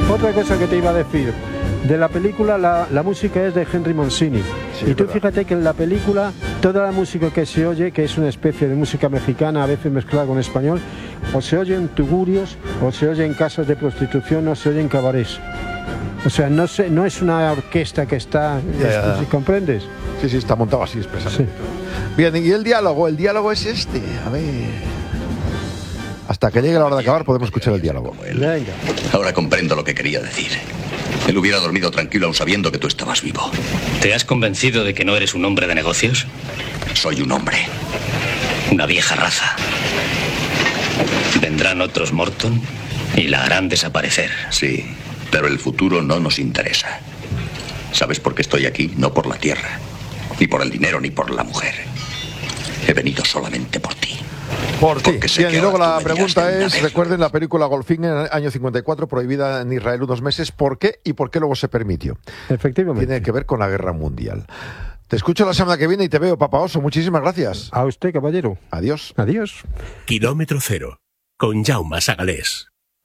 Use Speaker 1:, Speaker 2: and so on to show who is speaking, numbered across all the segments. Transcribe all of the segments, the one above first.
Speaker 1: Otra cosa que te iba a decir, de la película la música es de Henry Mancini.
Speaker 2: Sí,
Speaker 1: y tú
Speaker 2: verdad.
Speaker 1: fíjate que en la película toda la música que se oye, que es una especie de música mexicana, a veces mezclada con español, o se oye en tugurios, o se oye en casas de prostitución, o se oye en cabarets. O sea, no es una orquesta que está...
Speaker 2: Ya.
Speaker 1: ¿Comprendes?
Speaker 2: Sí, está montado así expresamente.
Speaker 1: Sí.
Speaker 2: Bien, y el diálogo es este. A ver... Hasta que llegue la hora de acabar podemos escuchar el diálogo.
Speaker 1: Venga.
Speaker 3: Ahora comprendo lo que quería decir. Él hubiera dormido tranquilo aun sabiendo que tú estabas vivo.
Speaker 4: ¿Te has convencido de que no eres un hombre de negocios?
Speaker 3: Soy un hombre.
Speaker 4: Una vieja raza. Vendrán otros Morton y la harán desaparecer.
Speaker 3: Sí, pero el futuro no nos interesa. ¿Sabes por qué estoy aquí? No por la tierra, ni por el dinero, ni por la mujer. He venido solamente por ti.
Speaker 2: Por ti.
Speaker 3: Porque sé
Speaker 2: Bien,
Speaker 3: que
Speaker 2: y luego
Speaker 3: ahora
Speaker 2: la
Speaker 3: tú me dirás
Speaker 2: pregunta
Speaker 3: de una
Speaker 2: es,
Speaker 3: vez.
Speaker 2: recuerden la película Goldfinger en el año 54, prohibida en Israel unos meses. ¿Por qué y por qué luego se permitió?
Speaker 1: Efectivamente.
Speaker 2: Tiene que ver con la guerra mundial. Te escucho la semana que viene y te veo, Papa Oso. Muchísimas gracias.
Speaker 1: A usted, caballero.
Speaker 2: Adiós.
Speaker 1: Adiós.
Speaker 5: Kilómetro Cero, con Jaume Sagalés.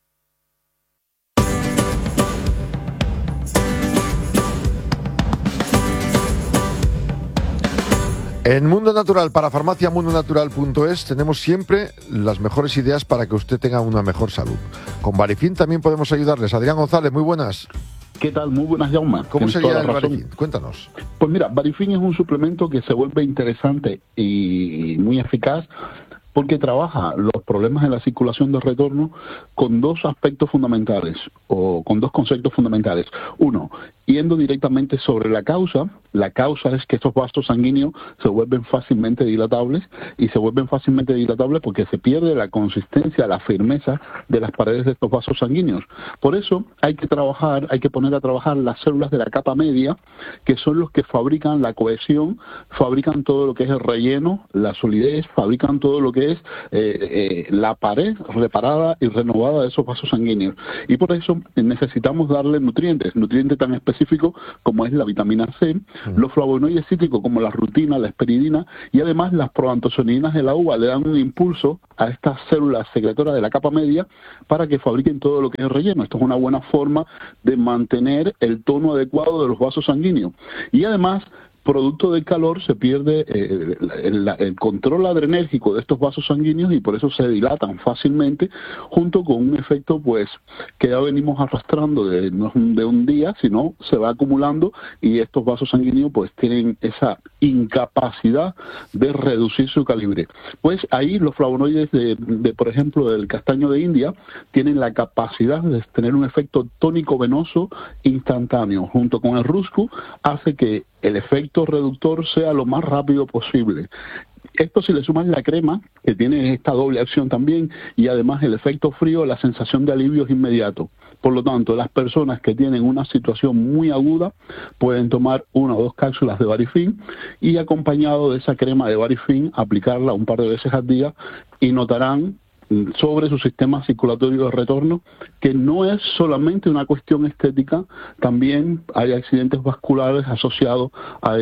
Speaker 2: En Mundo Natural, para farmaciamundonatural.es, tenemos siempre las mejores ideas para que usted tenga una mejor salud. Con Barifin también podemos ayudarles. Adrián González, muy buenas.
Speaker 6: ¿Qué tal? Muy buenas, Jaume.
Speaker 2: ¿Cómo
Speaker 6: Tienes
Speaker 2: sería
Speaker 6: toda
Speaker 2: el
Speaker 6: la razón.
Speaker 2: Barifin? Cuéntanos.
Speaker 6: Pues mira, Barifin es un suplemento que se vuelve interesante y muy eficaz porque trabaja los problemas de la circulación de retorno con dos aspectos fundamentales o con dos conceptos fundamentales. Uno, yendo directamente sobre la causa. La causa es que estos vasos sanguíneos se vuelven fácilmente dilatables y se vuelven fácilmente dilatables porque se pierde la consistencia, la firmeza de las paredes de estos vasos sanguíneos. Por eso hay que poner a trabajar las células de la capa media, que son los que fabrican la cohesión, fabrican todo lo que es el relleno, la solidez, fabrican todo lo que es la pared reparada y renovada de esos vasos sanguíneos. Y por eso necesitamos darle nutrientes tan específicos como es la vitamina C, los flavonoides cítricos como la rutina, la esperidina, y además las proantocianinas de la uva le dan un impulso a estas células secretoras de la capa media para que fabriquen todo lo que es el relleno. Esto es una buena forma de mantener el tono adecuado de los vasos sanguíneos. Y además, producto del calor se pierde el control adrenérgico de estos vasos sanguíneos y por eso se dilatan fácilmente, junto con un efecto pues que ya venimos arrastrando no de un día, sino se va acumulando y estos vasos sanguíneos pues tienen esa incapacidad de reducir su calibre. Pues ahí los flavonoides de por ejemplo, del castaño de India tienen la capacidad de tener un efecto tónico venoso instantáneo. Junto con el ruscu hace que el efecto reductor sea lo más rápido posible. Esto, si le sumas la crema, que tiene esta doble acción también, y además el efecto frío, la sensación de alivio es inmediato. Por lo tanto, las personas que tienen una situación muy aguda pueden tomar 1 o 2 cápsulas de Barifin y acompañado de esa crema de Barifin aplicarla un par de veces al día y notarán sobre su sistema circulatorio de retorno, que no es solamente una cuestión estética, también hay accidentes vasculares asociados a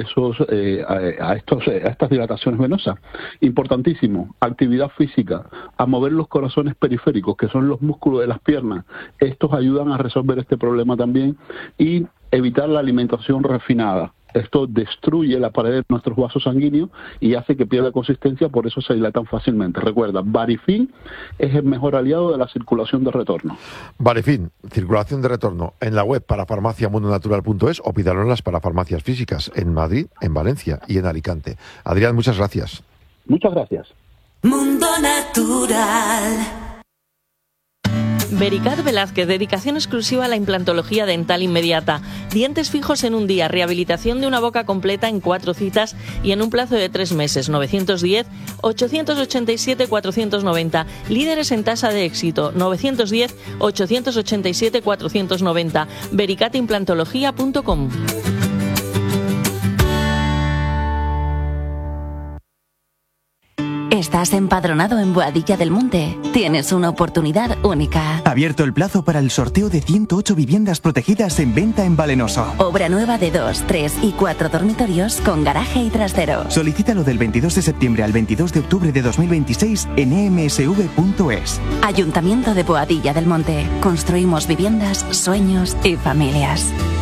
Speaker 6: estas dilataciones venosas. Importantísimo, actividad física, a mover los corazones periféricos, que son los músculos de las piernas. Estos ayudan a resolver este problema también y evitar la alimentación refinada. Esto destruye la pared de nuestros vasos sanguíneos y hace que pierda consistencia, por eso se dilatan fácilmente. Recuerda, Barifin es el mejor aliado de la circulación de retorno.
Speaker 2: Barifin, circulación de retorno, en la web para farmaciamundonatural.es o pídalo en las para farmacias físicas en Madrid, en Valencia y en Alicante. Adrián, muchas gracias.
Speaker 6: Muchas gracias.
Speaker 7: Mundo Natural.
Speaker 8: Vericat Velázquez, dedicación exclusiva a la implantología dental inmediata. Dientes fijos en un día, rehabilitación de una boca completa en 4 citas y en un plazo de 3 meses. 910-887-490. Líderes en tasa de éxito. 910-887-490. vericatimplantología.com.
Speaker 9: ¿Estás empadronado en Boadilla del Monte? Tienes una oportunidad única.
Speaker 10: Abierto el plazo para el sorteo de 108 viviendas protegidas en venta en Valenoso.
Speaker 9: Obra nueva de 2, 3 y 4 dormitorios con garaje y trastero.
Speaker 10: Solicítalo del 22 de septiembre al 22 de octubre de 2026 en emsv.es.
Speaker 9: Ayuntamiento de Boadilla del Monte. Construimos viviendas, sueños y familias.